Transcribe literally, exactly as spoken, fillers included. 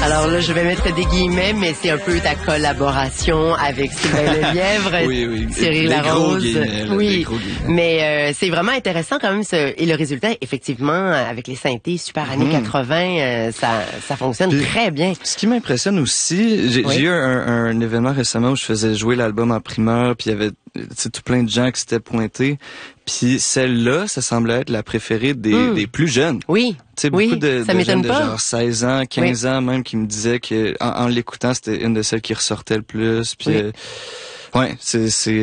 Alors là, je vais mettre des guillemets, mais c'est un peu ta collaboration avec Sylvain Lelièvre, oui, oui. Cyril Des gros Larose. guillemets, là, oui, des gros guillemets. mais euh, c'est vraiment intéressant quand même. Ce... Et le résultat, effectivement, avec les synthés super années mmh. quatre-vingts, euh, ça, ça fonctionne Puis, très bien. Ce qui m'impressionne aussi, j'ai oui. eu un, un événement récemment où je faisais jouer l'album en primeur, puis il y avait tout plein de gens qui s'étaient pointés. Puis celle-là, ça semblait être la préférée des, mmh. des plus jeunes. Oui. Tu sais, oui, beaucoup de, ça de jeunes de pas. genre seize ans, quinze oui. ans même, qui me disaient que en, en l'écoutant, c'était une de celles qui ressortait le plus. Puis, oui. euh, ouais, c'est, c'est